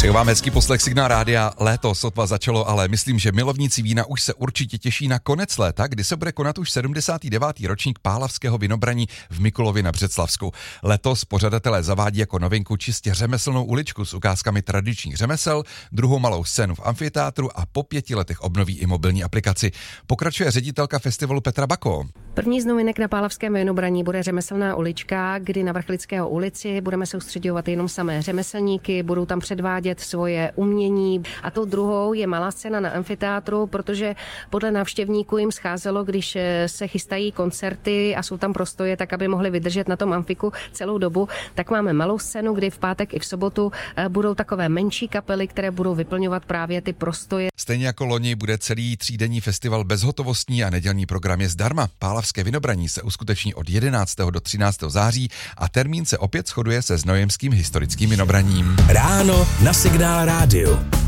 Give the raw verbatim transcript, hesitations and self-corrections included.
Přeju vám hezký poslech Signál rádia. Léto sotva začalo, ale myslím, že milovníci vína už se určitě těší na konec léta, kdy se bude konat už sedmdesátý devátý ročník Pálavského vinobraní v Mikulově na Břeclavsku. Letos pořadatelé zavádí jako novinku čistě řemeslnou uličku s ukázkami tradičních řemesel, druhou malou scénu v amfiteátru a po pěti letech obnoví i mobilní aplikaci. Pokračuje ředitelka festivalu Petra Bako. První z novinek na Pálavském vinobraní bude řemeslná ulička, kdy na Vrchlického ulici budeme soustředovat jenom samé řemeslníky, budou tam předvádět svoje umění. A tou druhou je malá scéna na amfiteátru, protože podle návštěvníků jim scházelo, když se chystají koncerty a jsou tam prostoje, tak aby mohli vydržet na tom amfiku celou dobu, tak máme malou scénu, kdy v pátek i v sobotu budou takové menší kapely, které budou vyplňovat právě ty prostoje. Stejně jako loni bude celý třídenní festival bezhotovostní a nedělní program je zdarma. Pálavské vinobraní se uskuteční od jedenáctého do třináctého září a termín se opět shoduje se znojemským historickým vinobraním. Ráno na Signál rádiu.